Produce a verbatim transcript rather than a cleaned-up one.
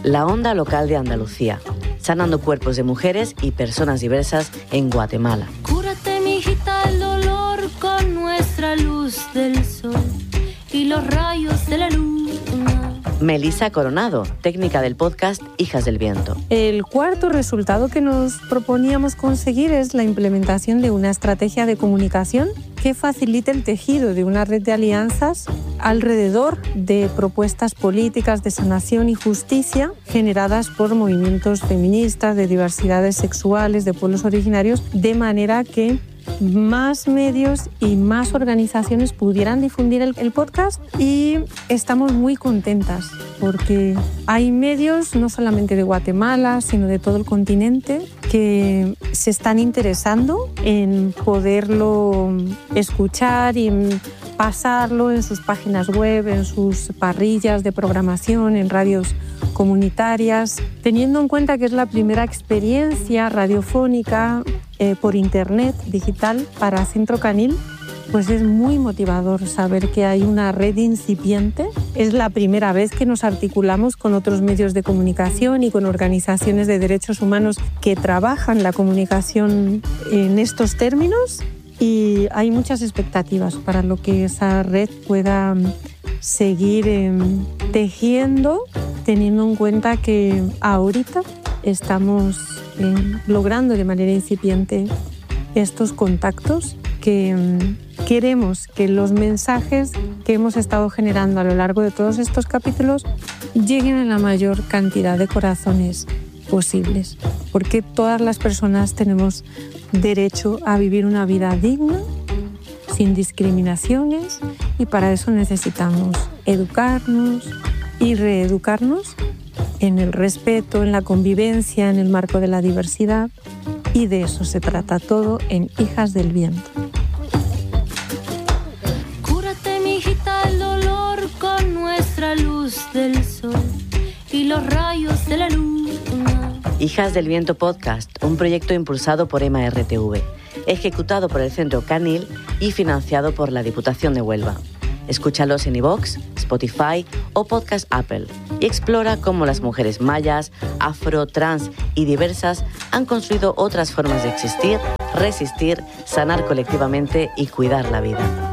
la onda local de Andalucía, sanando cuerpos de mujeres y personas diversas en Guatemala. Cúrate, mijita, el dolor con nuestra luz del sol y los rayos de la luna. Melissa Coronado, técnica del podcast Hijas del Viento. El cuarto resultado que nos proponíamos conseguir es la implementación de una estrategia de comunicación que facilite el tejido de una red de alianzas alrededor de propuestas políticas de sanación y justicia generadas por movimientos feministas, de diversidades sexuales, de pueblos originarios, de manera que más medios y más organizaciones pudieran difundir el, el podcast, y estamos muy contentas porque hay medios no solamente de Guatemala sino de todo el continente que se están interesando en poderlo escuchar y en pasarlo en sus páginas web, en sus parrillas de programación, en radios comunitarias, teniendo en cuenta que es la primera experiencia radiofónica eh, por internet digital para Centro Canil. Pues es muy motivador saber que hay una red incipiente. Es la primera vez que nos articulamos con otros medios de comunicación y con organizaciones de derechos humanos que trabajan la comunicación en estos términos, y hay muchas expectativas para lo que esa red pueda seguir eh, tejiendo, teniendo en cuenta que ahorita estamos eh, logrando de manera incipiente estos contactos que eh, queremos que los mensajes que hemos estado generando a lo largo de todos estos capítulos lleguen a la mayor cantidad de corazones posibles, porque todas las personas tenemos derecho a vivir una vida digna, sin discriminaciones, y para eso necesitamos educarnos y reeducarnos en el respeto, en la convivencia, en el marco de la diversidad, y de eso se trata todo en Hijas del Viento. Cúrate, mijita, el dolor con nuestra luz del sol y los rayos de la luna. Hijas del Viento Podcast, un proyecto impulsado por EMA R T V, ejecutado por el Centro Canil y financiado por la Diputación de Huelva. Escúchalos en iVoox, Spotify o Podcast Apple y explora cómo las mujeres mayas, afro, trans y diversas han construido otras formas de existir, resistir, sanar colectivamente y cuidar la vida.